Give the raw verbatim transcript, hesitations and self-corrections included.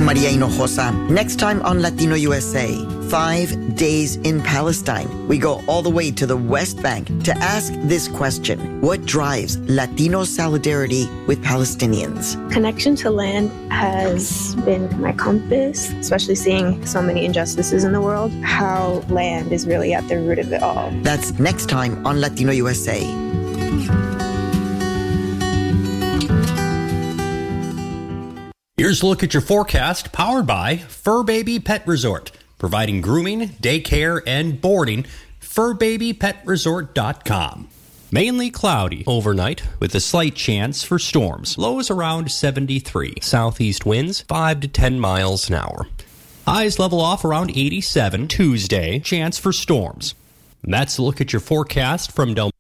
Maria Hinojosa. Next time on Latino U S A, five days in Palestine. We go all the way to the West Bank to ask this question. What drives Latino solidarity with Palestinians? Connection to land has been my compass, especially seeing so many injustices in the world, how land is really at the root of it all. That's next time on Latino U S A. Here's a look at your forecast, powered by Fur Baby Pet Resort, providing grooming, daycare, and boarding. fur baby pet resort dot com. Mainly cloudy overnight with a slight chance for storms. Lows around seventy-three. Southeast winds five to ten miles an hour. Highs level off around eighty-seven. Tuesday, chance for storms. And that's a look at your forecast from Del